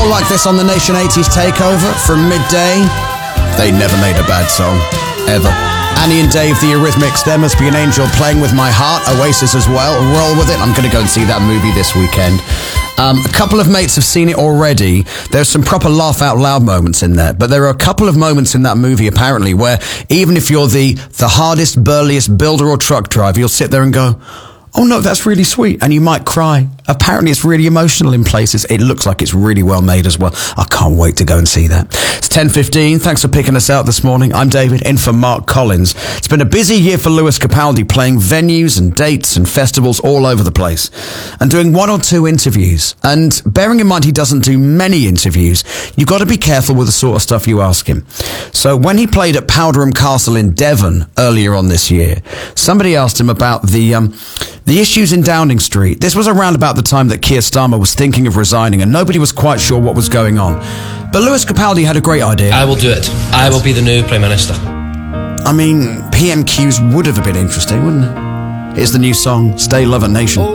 more like this on the Nation 80s Takeover from midday. They never made a bad song, ever. Annie and Dave, the Eurythmics, There Must Be an Angel, Playing With My Heart, Oasis as well. Roll with it. I'm going to go and see that movie this weekend. A couple of mates have seen it already. There's some proper laugh out loud moments in there, but there are a couple of moments in that movie apparently where even if you're the hardest, burliest builder or truck driver, you'll sit there and go, oh no, that's really sweet. And you might cry. Apparently it's really emotional in places. It looks like it's really well made as well. I can't wait to go and see that. It's 10:15. Thanks for picking us out this morning. I'm David, in for Mark Collins. It's been a busy year for Lewis Capaldi, playing venues and dates and festivals all over the place and doing 1 or 2 interviews. And bearing in mind he doesn't do many interviews, you've got to be careful with the sort of stuff you ask him. So when he played at Powderham Castle in Devon earlier on this year, somebody asked him about the issues in Downing Street. This was around about the time that Keir Starmer was thinking of resigning and nobody was quite sure what was going on. But Lewis Capaldi had a great idea. I will do it. I will be the new Prime Minister. I mean, PMQs would have been interesting, wouldn't it? Here's the new song, Stay Love and Nation.